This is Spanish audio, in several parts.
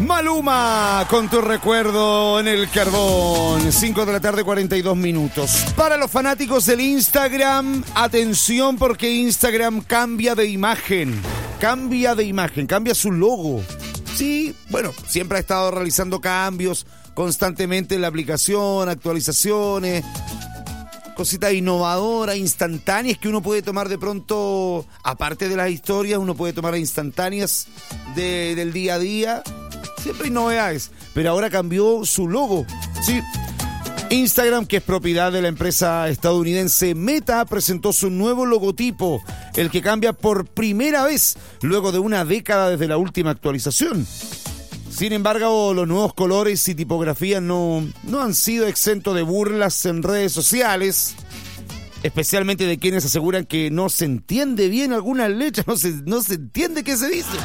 Maluma con Tu Recuerdo en el Carbón. 5 de la tarde, 42 minutos. Para los fanáticos del Instagram, atención porque Instagram cambia de imagen, cambia su logo. Sí, bueno, siempre ha estado realizando cambios constantemente en la aplicación, actualizaciones, cositas innovadoras, instantáneas que uno puede tomar de pronto, aparte de las historias, uno puede tomar instantáneas del día a día. Siempre hay novedades, pero ahora cambió su logo. Sí. Instagram, que es propiedad de la empresa estadounidense Meta, presentó su nuevo logotipo, el que cambia por primera vez luego de una década desde la última actualización. Sin embargo, los nuevos colores y tipografías no han sido exentos de burlas en redes sociales, especialmente de quienes aseguran que no se entiende bien algunas letras, no se entiende qué se dice.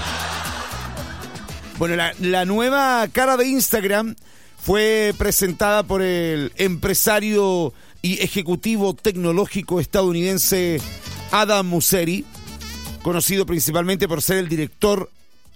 Bueno, la nueva cara de Instagram fue presentada por el empresario y ejecutivo tecnológico estadounidense Adam Mosseri, conocido principalmente por ser el director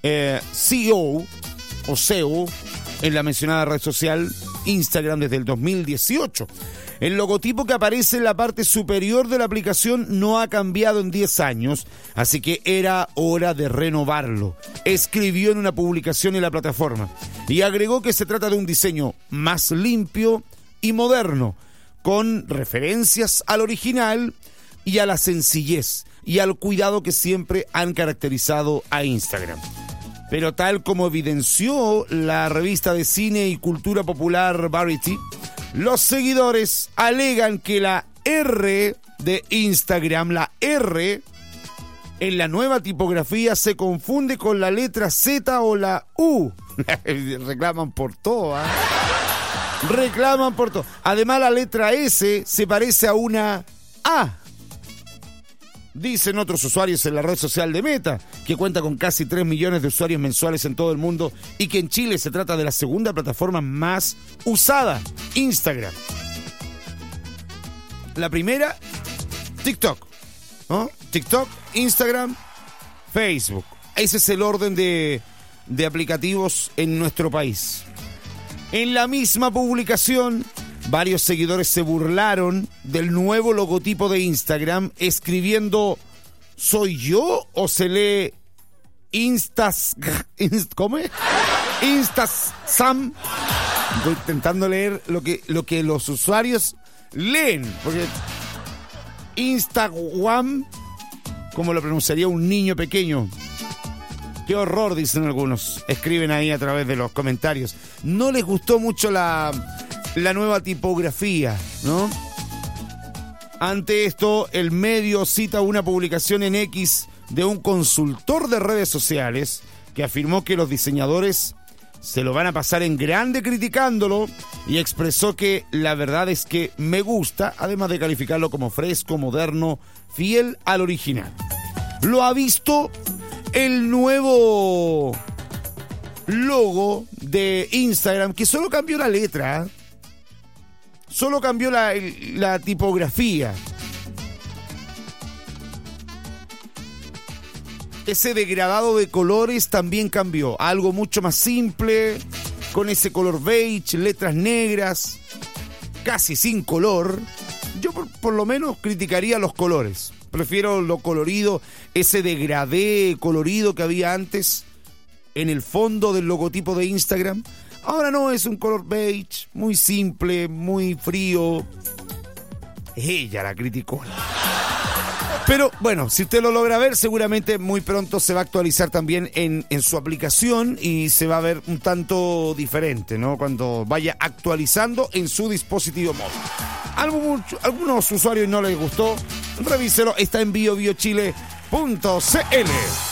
CEO o CEO en la mencionada red social Instagram desde el 2018. El logotipo que aparece en la parte superior de la aplicación no ha cambiado en 10 años, así que era hora de renovarlo, escribió en una publicación en la plataforma, y agregó que se trata de un diseño más limpio y moderno, con referencias al original y a la sencillez y al cuidado que siempre han caracterizado a Instagram. Pero tal como evidenció la revista de cine y cultura popular Variety, los seguidores alegan que la R de Instagram, la R, en la nueva tipografía se confunde con la letra Z o la U. Reclaman por todo, ¿eh? Reclaman por todo. Además, la letra S se parece a una A. Dicen otros usuarios en la red social de Meta, que cuenta con casi 3 millones de usuarios mensuales en todo el mundo y que en Chile se trata de la segunda plataforma más usada, Instagram. La primera, TikTok, ¿no? TikTok, Instagram, Facebook. Ese es el orden de aplicativos en nuestro país. En la misma publicación, varios seguidores se burlaron del nuevo logotipo de Instagram escribiendo ¿soy yo o se lee ¿cómo es? Instasam? Estoy intentando leer lo que los usuarios leen, porque Instagram, como lo pronunciaría un niño pequeño. Qué horror, dicen algunos. Escriben ahí a través de los comentarios. No les gustó mucho la nueva tipografía, ¿no? Ante esto, el medio cita una publicación en X de un consultor de redes sociales que afirmó que los diseñadores se lo van a pasar en grande criticándolo y expresó que la verdad es que me gusta, además de calificarlo como fresco, moderno, fiel al original. ¿Lo ha visto? El nuevo logo de Instagram, que solo cambió la letra, solo cambió la tipografía. Ese degradado de colores también cambió. Algo mucho más simple, con ese color beige, letras negras, casi sin color. Yo por lo menos criticaría los colores. Prefiero lo colorido, ese degradé colorido que había antes en el fondo del logotipo de Instagram. Ahora no, es un color beige, muy simple, muy frío. Ella la criticó. Pero bueno, si usted lo logra ver, seguramente muy pronto se va a actualizar también en su aplicación y se va a ver un tanto diferente, ¿no? Cuando vaya actualizando en su dispositivo móvil. Algunos usuarios no les gustó, revíselo, está en biobiochile.cl.